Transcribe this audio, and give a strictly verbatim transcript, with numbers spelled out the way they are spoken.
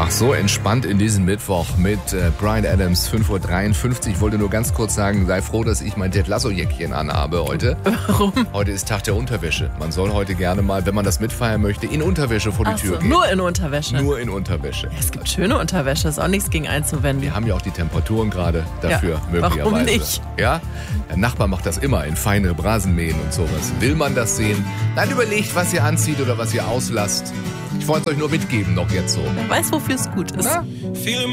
Ach so, entspannt in diesem Mittwoch mit äh, Bryan Adams, fünf Uhr dreiundfünfzig. Ich wollte nur ganz kurz sagen, sei froh, dass ich mein Ted Lasso-Jäckchen anhabe heute. Warum? Heute ist Tag der Unterwäsche. Man soll heute gerne mal, wenn man das mitfeiern möchte, in Unterwäsche vor die Ach Tür so, gehen. nur in Unterwäsche? Nur in Unterwäsche. Ja, es gibt schöne Unterwäsche, ist auch nichts gegen einzuwenden. Wir haben ja auch die Temperaturen gerade dafür, Ja, möglicherweise. warum nicht? Ja? Der Nachbar macht das immer in feine Rasenmähen und sowas. Will man das sehen? Dann überlegt, was ihr anzieht oder was ihr auslasst. Ich wollte es euch nur mitgeben, noch jetzt so. Wer weiß, wofür es gut ist. Na?